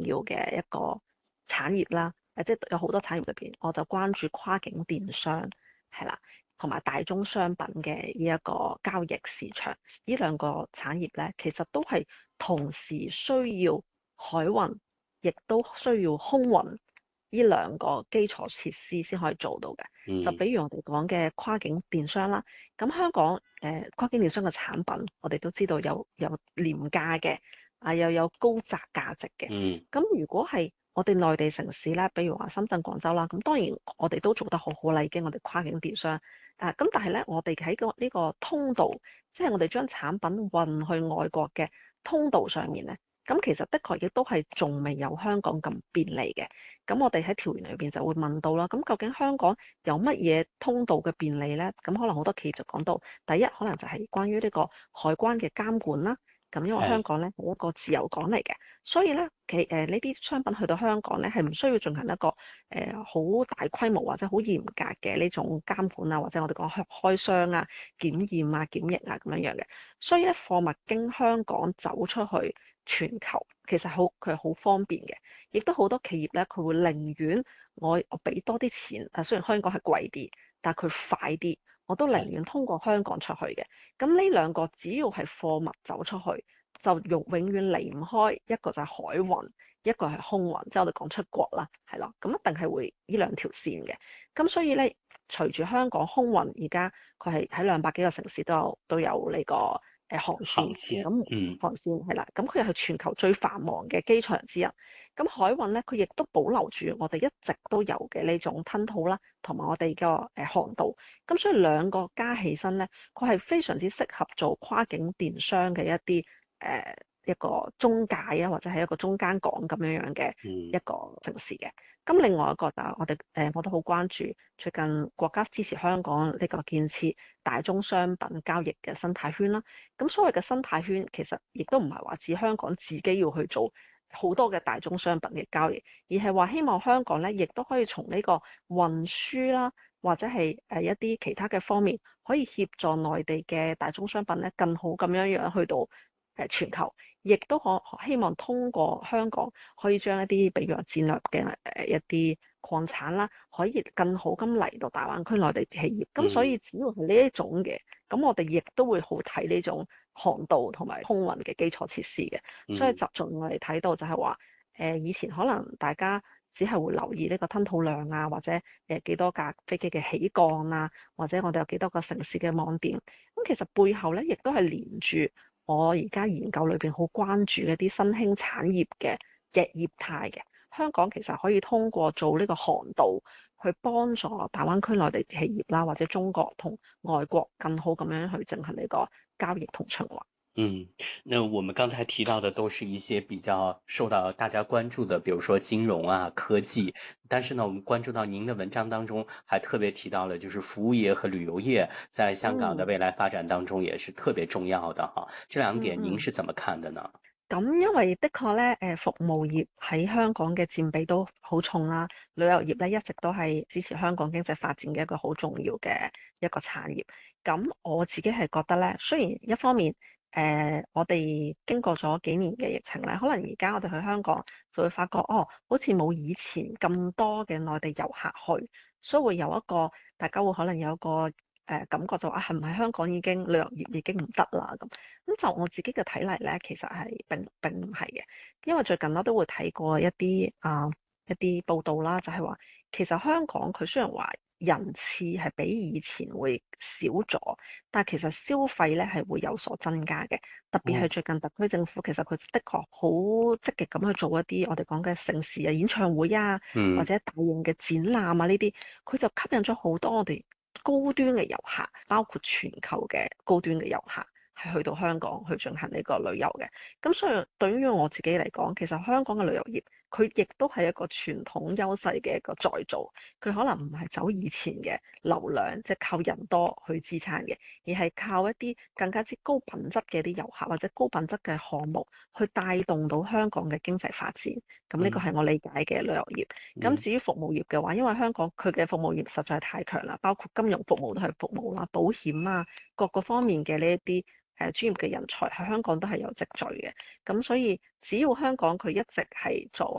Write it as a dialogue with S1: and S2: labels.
S1: 要嘅一個產業啦，即係有好多產業裏邊，我就關注跨境電商係啦，同埋大宗商品嘅呢一個交易市場，呢兩個產業咧，其實都係同時需要海運，亦都需要空運呢兩個基礎設施先可以做到嘅。就
S2: 嗯
S1: 比如我哋講嘅跨境電商啦，咁香港跨境電商嘅產品，我哋都知道有廉價嘅，又有高價值嘅。
S2: 嗯
S1: 咁如果係我哋內地城市咧，比如話深圳、廣州啦，咁當然我哋都做得好好啦，已經我哋跨境電商。咁但係咧，我哋喺呢個通道，即係我哋將產品運去外國嘅通道上面咧，咁其實的確亦都係仲未有香港咁便利嘅。咁我哋喺條文裏邊就會問到啦，咁究竟香港有乜嘢通道嘅便利咧？咁可能好多企業就講到，第一可能就係關於呢個海關嘅監管啦。咁因為香
S2: 係
S1: 港咧係一個自由港嚟嘅，所以咧呢啲商品去到香港咧係唔需要進行一個好大規模或者好嚴格嘅呢種監管啊，或者我哋講開箱啊、檢驗啊、檢疫啊咁樣樣嘅。所以咧貨物經香港走出去全球，其實佢係好方便嘅，亦都好多企業咧佢會寧願我俾多啲錢，雖然香港係貴啲，但係佢快啲，我都寧
S2: 係
S1: 願通過香港出去嘅。咁呢兩個只要係貨物走出去，就永遠離唔開一個就係海運，一個係空運，即係我哋講出國啦，係咯，咁一定係會呢兩條線嘅。咁所以咧，隨住香港空運而家佢係喺200幾個城市都有呢個航線，
S2: 航線，
S1: 咁航線係啦，咁佢又係全球最繁忙嘅機場之一。咁海運咧，佢亦都保留住我哋一直都有嘅呢種吞吐啦，同埋我哋個航道。咁所以兩個加起身咧，佢係非常之適合做跨境電商嘅一個中介啊，或者係一個中間港咁樣樣嘅
S2: 嗯
S1: 一個城市嘅。咁另外一個就係我都好關注最近國家支持香港呢個建設大宗商品交易嘅生態圈啦。咁所謂嘅生態圈其實亦都唔係話指香港自己要去做好多嘅大宗商品嘅交易，而係話希望香港咧亦都可以從呢個運輸啦，或者係一啲其他嘅方面，可以協助內地嘅大宗商品咧更好咁樣樣去到全球，亦都希望通過香港可以將一啲比如話戰略嘅一啲礦產啦，可以更好咁嚟到大灣區內地企業。咁所以
S2: 嗯
S1: 只要係呢一種嘅，咁我哋亦都會好睇呢種航道同埋空運嘅基礎設施嘅。所以
S2: 嗯
S1: 集中我哋睇到就係話，以前可能大家只係會留意呢個吞吐量啊，或者幾多架飛機嘅起降啊，或者我哋有幾多個城市嘅網點。咁其實背後咧，亦都係連住我而家研究裏邊好關注嘅啲新興產業嘅業態嘅。香港其實可以通過做呢個航道，去幫助大灣區內地企業啦，或者中國同外國更好咁樣去進行呢個交易同循環。
S2: 嗯，那我們剛才提到的都是一些比較受到大家關注的，比如說金融啊、科技。但是呢，我們關注到您的文章當中還特別提到了，就是服務業和旅遊業在香港的
S1: 嗯
S2: 未來發展當中也是特別重要的哈。這兩點您
S1: 嗯嗯。
S2: 是怎麼看的呢？
S1: 咁因為的確咧，服務業喺香港嘅佔比都好重啦，旅遊業咧一直都係支持香港經濟發展嘅一個好重要嘅一個產業。咁我自己係覺得咧，雖然一方面，我哋經過咗幾年嘅疫情咧，可能而家我哋去香港就會發覺，哦，好似冇以前咁多嘅內地遊客去，所以會有一個大家會可能有一個感覺就話係唔係香港已經旅遊業已經唔得啦咁。咁就我自己嘅睇嚟咧，其實係並唔係嘅，因為最近我都會睇過一啲報道啦，就係話其實香港佢雖然話人次係比以前會少咗，但係其實消費咧係會有所增加嘅。特別係
S2: 嗯
S1: 最近特區政府其實佢的確好積極咁去做一啲我哋講嘅盛事啊、演唱會啊，或
S2: 嗯
S1: 者大型嘅展覽啊呢啲，佢就吸引咗好多我哋高端嘅遊客，包括全球嘅高端嘅遊客。係去到香港去進行呢個旅遊嘅，咁所以對於我自己嚟講，其實香港嘅旅遊業佢亦都係一個傳統優勢嘅一個再造，佢可能唔係走以前嘅流量，即係靠人多去支撐嘅，而係靠一啲更加之高品質嘅啲遊客或者高品質嘅項目去帶動到香港嘅經濟發展。咁呢個
S2: 嗯
S1: 係我理解嘅旅遊業。咁
S2: 嗯
S1: 至於服務業嘅話，因為香港佢嘅服務業實在太強啦，包括金融服務都係服務啦、保險啊各個方面嘅呢一啲專業嘅人才喺香港都係有積聚嘅，咁所以只要香港佢一直係作